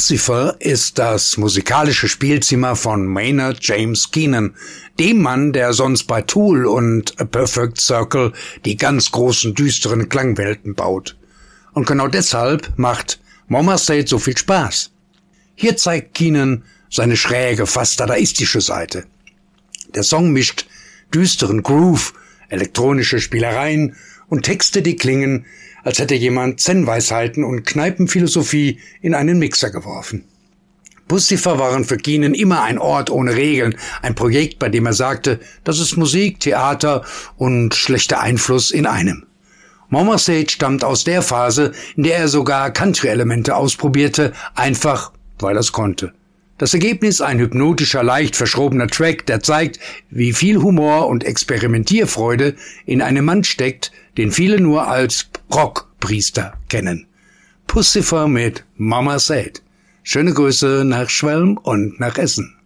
Puscifer ist das musikalische Spielzimmer von Maynard James Keenan, dem Mann, der sonst bei Tool und A Perfect Circle die ganz großen, düsteren Klangwelten baut. Und genau deshalb macht Mama Said so viel Spaß. Hier zeigt Keenan seine schräge, fast dadaistische Seite. Der Song mischt düsteren Groove, elektronische Spielereien und Texte, die klingen, als hätte jemand Zen-Weisheiten und Kneipenphilosophie in einen Mixer geworfen. Puscifer waren für Keenan immer ein Ort ohne Regeln, ein Projekt, bei dem er sagte, das ist Musik, Theater und schlechter Einfluss in einem. Mama Said stammt aus der Phase, in der er sogar Country-Elemente ausprobierte, einfach weil er es konnte. Das Ergebnis ein hypnotischer, leicht verschrobener Track, der zeigt, wie viel Humor und Experimentierfreude in einem Mann steckt, den viele nur als Rockpriester kennen. Puscifer mit Mama Said. Schöne Grüße nach Schwelm und nach Essen.